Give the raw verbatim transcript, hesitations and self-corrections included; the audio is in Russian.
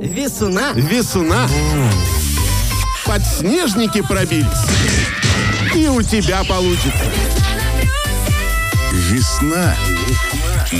Весна. Весна. Подснежники пробились. И у тебя получится. Весна